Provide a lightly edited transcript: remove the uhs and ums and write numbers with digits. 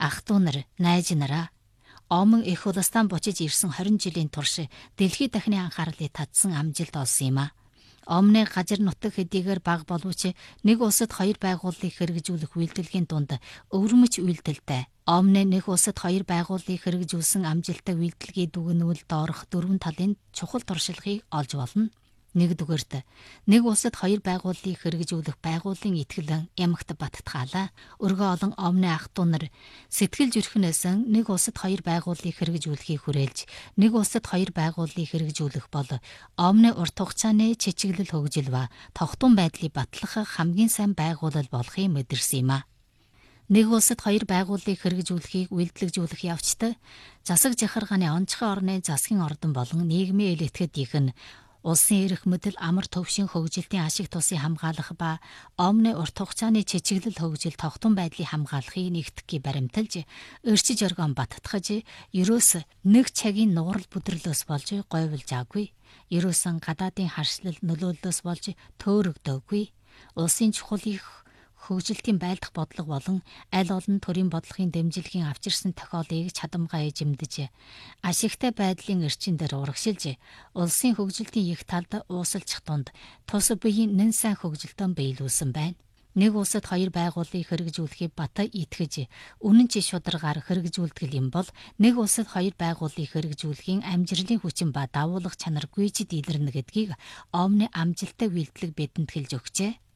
ах トゥ нар, найз нараа. Омон эх улстай бочиж ирсэн 20 жилийн турш дэлхийд дахны анхаарлыг татсан амжилт олсон юм а. Омны газар нутаг хэдийгээр бага боловч нэг улсад хоёр байгууллагыг хэрэгжүүлэх үйлдвэрлэгийн дунд өвөрмөч үйлдэлтэй. Омны нэг улсад хоёр байгууллагыг хэрэгжүүлсэн амжилттай үйлдэлгийн дүгнэлд доорх дөрвөн талын чухал туршлагыг олж болно. Нэгдүгээрт нэг улсад хоёр байгууллагыг хэрэгжүүлэх байгууллагын ихтгэл ямагт баттгаалаа. Өргөө олон омны ах トゥ нар сэтгэл зүрхнээс нэг улсад хоёр байгууллагыг хэрэгжүүлэхийг хүрээлж, нэг улсад хоёр байгууллагыг хэрэгжүүлэх бол омны урт хугацааны чичиглэл хөгжил ба тогтун байдлыг батлах хамгийн сайн байгуулал болохыг мэдэрсэн юм а. Нэг улсад хоёр байгууллагыг хэрэгжүүлэхийг үйлдэлжүүлэх явцад засаг захиргааны онцгой орны засгийн ордон болон нийгмийн ил этгээд их нь улсын эрх мэдэл амар төвшин хөгжилтийн ашиг тусыг хамгаалах ба омны урт хугацааны чичиглэл хөгжил тогтун байдлыг хамгаалахыг нэгтгэхийг баримталж, өрчиж оргон баттгаж, ерөөс нэг цагийн нуурал бүдэрлөөс болж говьлжаагүй. Ерөөсөн гадаадын харшлал нөлөөллөөс болж төөрөгдөөгүй. Улсын чухал их хөгжилтийн байлдах бодлого болон аль олон төрийн бодлогын дэмжлэгийн авчирсан тохиолыг чадамгай эзэмдэж, ашигтай байдлын эрчин дээр урагшилж, улсын хөгжилтийн их талд уусалчих тунд тус биеийн нэн сайн хөгжилтөнд биелүүлсэн байна. Нэг улсад хоёр байгууллагыг хэрэгжүүлэхийг бата итгэж, үнэн ч шударгаар хэрэгжүүлдэг юм бол нэг улсад хоёр байгууллагыг хэрэгжүүлэхийн амжилтын хүчин ба давуулах чанар гүйцэд илэрнэ гэдгийг омны амжилттай үйлдэлэг бидэнд хэлж өгчээ.